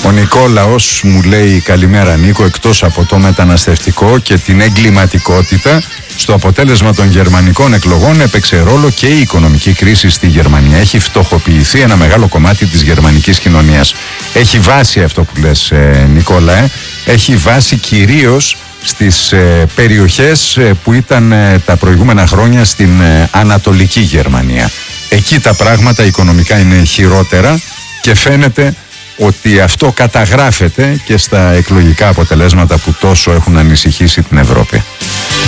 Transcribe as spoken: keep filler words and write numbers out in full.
Ο Νικόλαος μου λέει καλημέρα Νίκο, εκτός από το μεταναστευτικό και την εγκληματικότητα, στο αποτέλεσμα των γερμανικών εκλογών έπαιξε ρόλο και η οικονομική κρίση στη Γερμανία. Έχει φτωχοποιηθεί ένα μεγάλο κομμάτι της γερμανικής κοινωνίας. Έχει βάση αυτό που λες ε, Νικόλα, ε. έχει βάση κυρίως στις ε, περιοχές ε, που ήταν ε, τα προηγούμενα χρόνια στην ε, Ανατολική Γερμανία. Εκεί τα πράγματα οικονομικά είναι χειρότερα και φαίνεται ότι αυτό καταγράφεται και στα εκλογικά αποτελέσματα που τόσο έχουν ανησυχήσει την Ευρώπη.